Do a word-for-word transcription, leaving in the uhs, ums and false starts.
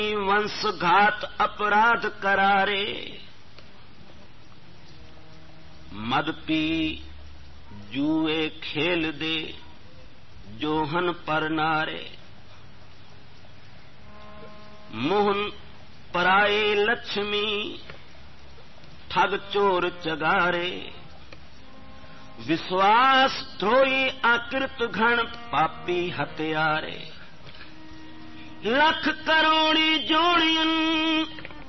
वंशघात अपराध करारे, मद पी जुए खेल दे जोहन पर नारे, मोहन पराए लक्ष्मी ठग चोर चगारे, विश्वास द्रोही आकृत घन पापी हत्यारे, लख करोड़ी जोड़ियन